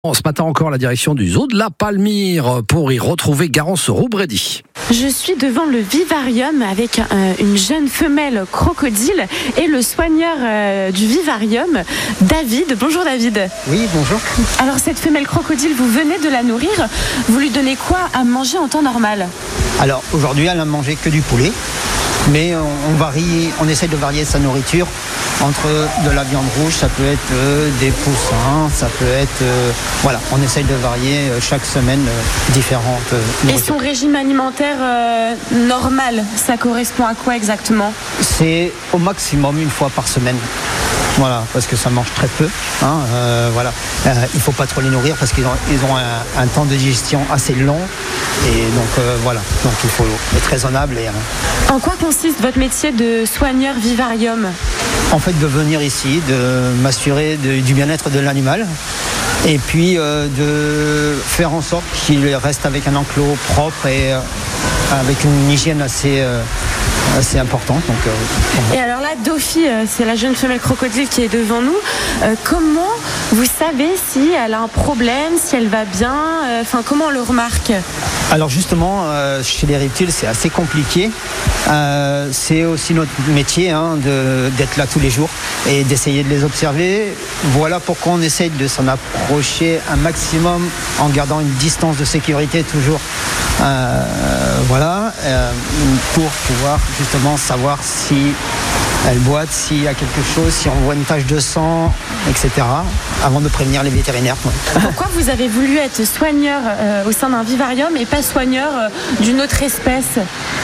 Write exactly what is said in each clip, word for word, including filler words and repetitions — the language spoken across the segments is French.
Ce matin encore, la direction du zoo de la Palmyre pour y retrouver Garance Roubredi. Je suis devant le vivarium avec euh, une jeune femelle crocodile et le soigneur euh, du vivarium, David. Bonjour David. Oui, bonjour. Alors cette femelle crocodile, vous venez de la nourrir. Vous lui donnez quoi à manger en temps normal? Alors aujourd'hui, elle a mangé que du poulet. Mais on, on varie, on essaye de varier sa nourriture entre de la viande rouge, ça peut être euh, des poussins, ça peut être... Euh, voilà, on essaye de varier euh, chaque semaine euh, différentes euh, nourritures. Et son régime alimentaire euh, normal, ça correspond à quoi exactement? C'est au maximum une fois par semaine. Voilà, parce que ça mange très peu. Hein, euh, voilà. Euh, il ne faut pas trop les nourrir parce qu'ils ont, ils ont un, un temps de digestion assez long. Et donc euh, voilà, donc il faut être raisonnable. Et, euh... En quoi consiste votre métier de soigneur vivarium? En fait, de venir ici, de m'assurer de, du bien-être de l'animal. Et puis euh, de faire en sorte qu'il reste avec un enclos propre et euh, avec une hygiène assez... Euh, assez importante. Donc, euh, et alors là, Dofi, euh, c'est la jeune femelle crocodile qui est devant nous. Euh, comment vous savez si elle a un problème, si elle va bien, enfin euh, comment on le remarque? Alors justement, euh, chez les reptiles, c'est assez compliqué. Euh, c'est aussi notre métier hein, de, d'être là tous les jours et d'essayer de les observer. Voilà pourquoi on essaye de s'en approcher un maximum en gardant une distance de sécurité toujours. Euh, voilà, euh, pour pouvoir justement savoir si elle boite, s'il y a quelque chose, si on voit une tache de sang, et cetera, avant de prévenir les vétérinaires. Pourquoi vous avez voulu être soigneur euh, au sein d'un vivarium et pas soigneur euh, d'une autre espèce?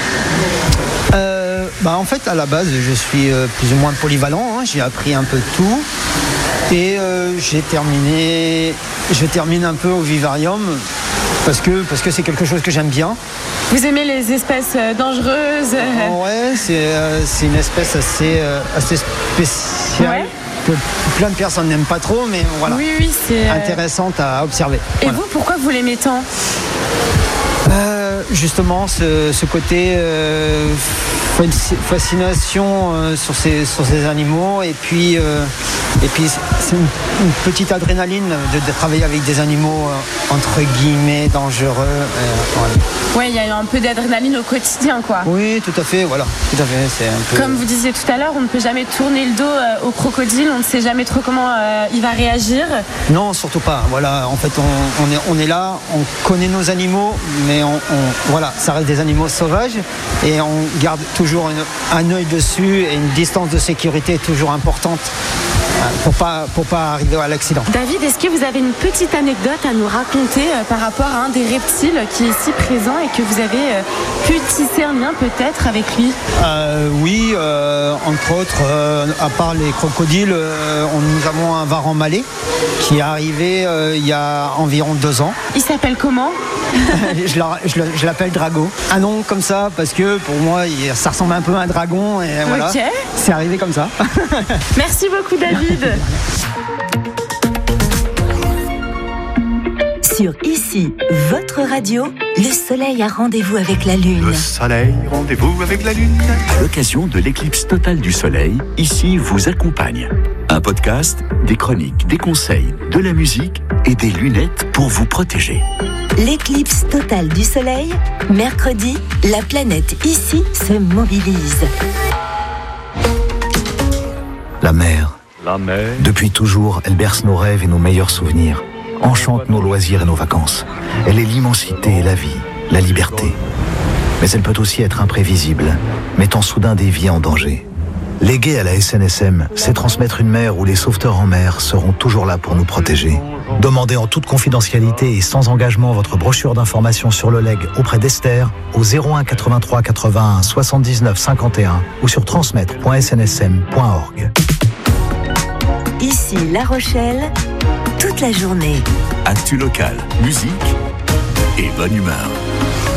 euh, bah En fait, à la base, je suis euh, plus ou moins polyvalent, hein, j'ai appris un peu de tout. Et euh, j'ai terminé, je termine un peu au vivarium parce que, parce que c'est quelque chose que j'aime bien. Vous aimez les espèces dangereuses? Ouais, c'est, euh, c'est une espèce assez, euh, assez spéciale. Ouais. Que plein de personnes n'aiment pas trop, mais voilà, oui, oui, c'est intéressante à observer. Et voilà. vous, pourquoi vous l'aimez tant? Euh, justement, ce, ce côté euh, fascination euh, sur, ces, sur ces animaux et puis, euh, et puis c'est une, une petite adrénaline de, de travailler avec des animaux euh, entre guillemets dangereux. Euh, voilà. Ouais, il y a un peu d'adrénaline au quotidien, quoi. Oui, tout à fait, voilà, tout à fait. C'est un peu... Comme vous disiez tout à l'heure, on ne peut jamais tourner le dos euh, au crocodile, on ne sait jamais trop comment euh, il va réagir. Non, surtout pas. Voilà, en fait, on, on, est, on est là, on connaît nos animaux, mais on, on, voilà, ça reste des animaux sauvages et on garde toujours une, un œil dessus et une distance de sécurité toujours importante pour pas, pour pas arriver à l'accident. David, est-ce que vous avez une petite anecdote à nous raconter euh, par rapport à un des reptiles qui est ici présent et que vous avez euh, pu tisser un lien peut-être avec lui? euh, Oui, euh, entre autres, euh, à part les crocodiles, euh, on, nous avons un varan malais qui est arrivé euh, il y a environ deux ans. Il s'appelle comment? je, la, je, je l'appelle Drago. Un nom comme ça parce que pour moi, il, ça ressemble un peu à un dragon et voilà. Okay. C'est arrivé comme ça. Merci beaucoup David. Sur Ici, votre radio, le soleil a rendez-vous avec la lune. Le soleil, rendez-vous avec la lune. À l'occasion de l'éclipse totale du soleil, Ici vous accompagne. Un podcast, des chroniques, des conseils, de la musique et des lunettes pour vous protéger. L'éclipse totale du soleil, mercredi, la planète Ici se mobilise. La mer. La mer. Depuis toujours, elle berce nos rêves et nos meilleurs souvenirs, enchante nos loisirs et nos vacances. Elle est l'immensité et la vie, la liberté. Mais elle peut aussi être imprévisible, mettant soudain des vies en danger. Léguer à la S N S M, c'est transmettre une mer où les sauveteurs en mer seront toujours là pour nous protéger. Demandez en toute confidentialité et sans engagement votre brochure d'information sur le legs auprès d'Esther au zéro un quatre-vingt-trois quatre-vingt-un soixante-dix-neuf cinquante et un ou sur transmettre point s n s m point org. Ici La Rochelle, toute la journée. Actu locale, musique et bonne humeur.